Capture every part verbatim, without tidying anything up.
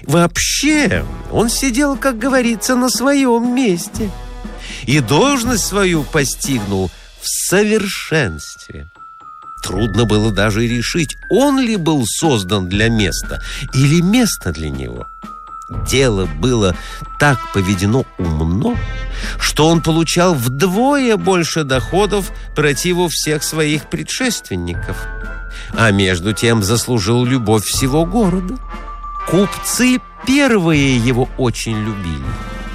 Вообще, он сидел, как говорится, на своем месте и должность свою постигнул в совершенстве. Трудно было даже решить, он ли был создан для места или место для него. Дело было так поведено умно, что он получал вдвое больше доходов противу всех своих предшественников, а между тем заслужил любовь всего города. Купцы первые его очень любили,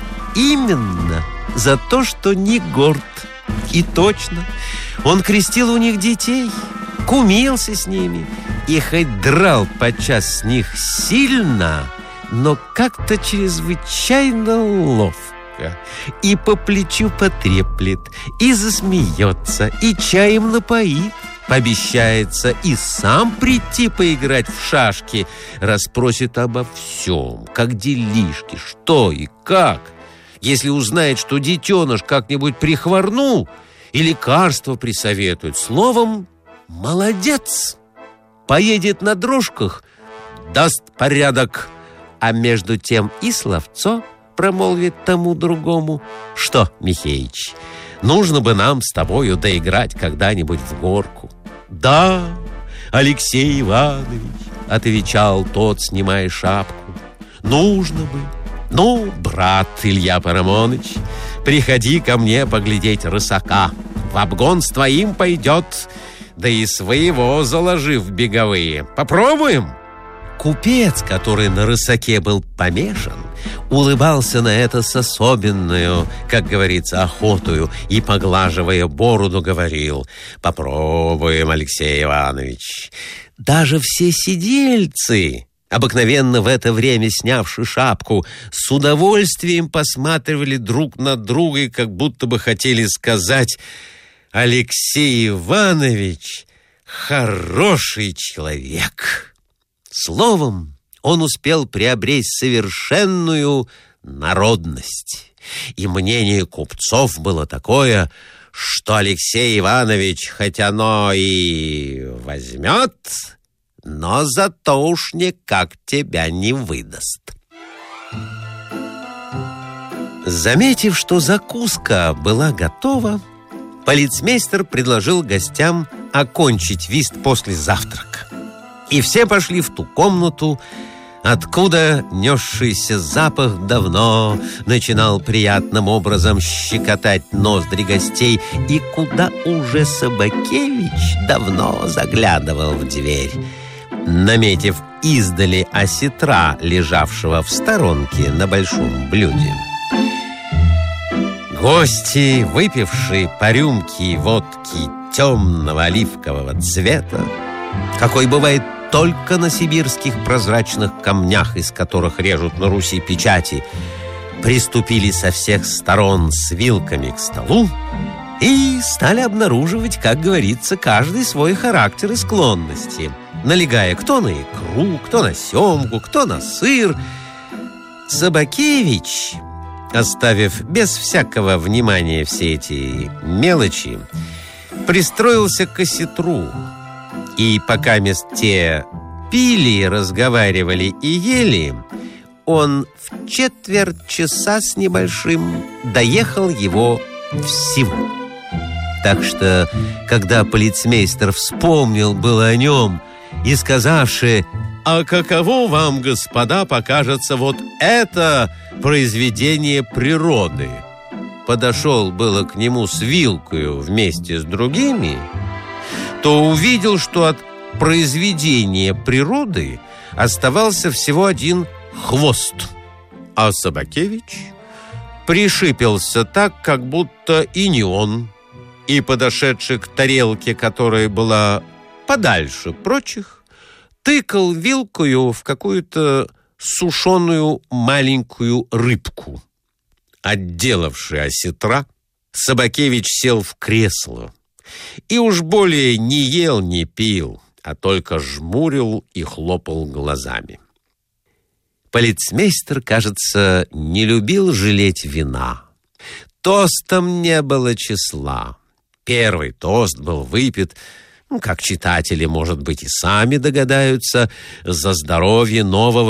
именно за то, что не горд. И точно, он крестил у них детей, кумился с ними и хоть драл подчас с них сильно, но как-то чрезвычайно ловко, и по плечу потреплет, и засмеется, и чаем напоит, пообещается и сам прийти поиграть в шашки, расспросит обо всем, как делишки, что и как. Если узнает, что детеныш как-нибудь прихворнул и лекарство присоветует, словом, молодец. Поедет на дрожках, даст порядок, а между тем и словцо промолвит тому другому: что, Михеич, нужно бы нам с тобою доиграть когда-нибудь в горку. Да, Алексей Иванович, отвечал тот, снимая шапку, нужно бы. Ну, брат Илья Парамоныч, приходи ко мне поглядеть рысака. В обгон с твоим пойдет, да и своего заложив беговые. Попробуем? Купец, который на рысаке был помешан, улыбался на это с особенную, как говорится, охотою и, поглаживая бороду, говорил: попробуем, Алексей Иванович. Даже все сидельцы, обыкновенно в это время снявши шапку, с удовольствием посматривали друг на друга и как будто бы хотели сказать: Алексей Иванович хороший человек. Словом, он успел приобрести совершенную народность, и мнение купцов было такое, что Алексей Иванович, хоть оно и возьмет, но зато уж никак тебя не выдаст. Заметив, что закуска была готова, полицмейстер предложил гостям окончить вист после завтрака. И все пошли в ту комнату, откуда несшийся запах давно начинал приятным образом щекотать ноздри гостей, и куда уже Собакевич давно заглядывал в дверь, наметив издали осетра, лежавшего в сторонке на большом блюде. Гости, выпившие по рюмке водки темного оливкового цвета, какой бывает только на сибирских прозрачных камнях, из которых режут на Руси печати, приступили со всех сторон с вилками к столу и стали обнаруживать, как говорится, каждый свой характер и склонности, налегая кто на икру, кто на семгу, кто на сыр. Собакевич, оставив без всякого внимания все эти мелочи, пристроился к осетру, и пока мест те пили, разговаривали и ели, он в четверть часа с небольшим доехал его всего. Так что, когда полицмейстер вспомнил было о нем и сказавши: «А каково вам, господа, покажется вот это произведение природы?» подошел было к нему с вилкою вместе с другими, то увидел, что от произведения природы оставался всего один хвост, а Собакевич пришипелся так, как будто и не он, и, подошедший к тарелке, которая была подальше прочих, тыкал вилкою в какую-то сушеную маленькую рыбку. Отделавший осетра, Собакевич сел в кресло и уж более не ел, не пил, а только жмурил и хлопал глазами. Полицмейстер, кажется, не любил жалеть вина. Тостом не было числа. Первый тост был выпит, как читатели, может быть, и сами догадаются, за здоровье нового